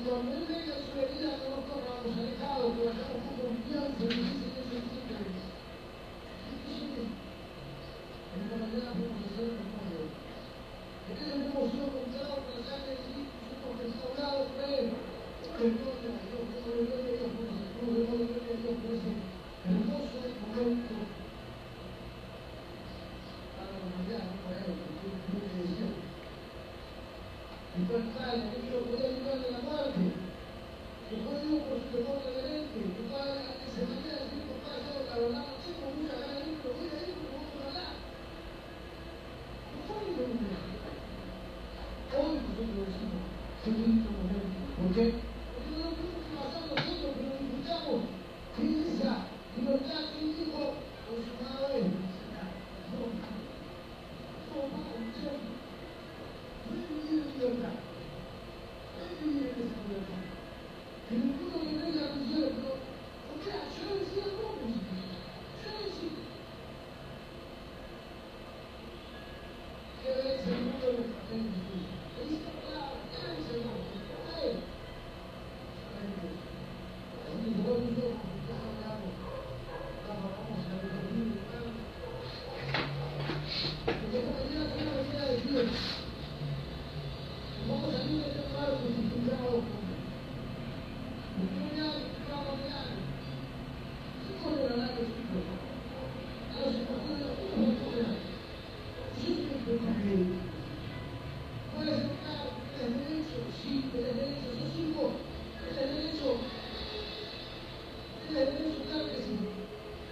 cuando Él venga en su venida, no nos corramos alejados, que vayamos con confianza y dice que eso existe. En esta mañana podemos hacer memoria. Aquellos que hemos sido comprados por la sangre de Cristo, somos restaurados por Él. Gloria a Dios, gloria a Dios por ese cruz, gloria a Dios por ese hermoso momento. Para la mañana, no para Él, porque tiene que decir. Y fue tal, que no podía librar de la muerte. Que fue Dios por su temor reverente. Que Padre, antes de mañana, el Cristo Padre, yo la verdad no tengo mucha ganas de ir, pero voy a ir porque vamos a hablar. No fue ni un viaje. Hoy nosotros decimos, qué lindo momento. ¿Por qué? Porque no lo tenemos que pasar nosotros, pero disfrutamos que esa libertad que Él dijo, consumado es. No, vivir en libertad. Vivir en esa libertad. Que ninguno que venga a decir, pero, o sea, yo no decía cómo, yo no decía. Que es el mundo de nuestra gente.